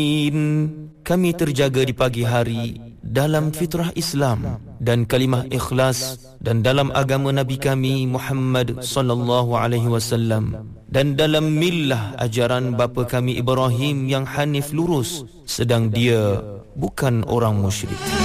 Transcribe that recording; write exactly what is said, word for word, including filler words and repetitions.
Kami terjaga di pagi hari dalam fitrah Islam dan kalimah ikhlas dan dalam agama Nabi kami Muhammad sallallahu alaihi wasallam dan dalam millah ajaran bapa kami Ibrahim yang hanif lurus sedang dia bukan orang musyrik.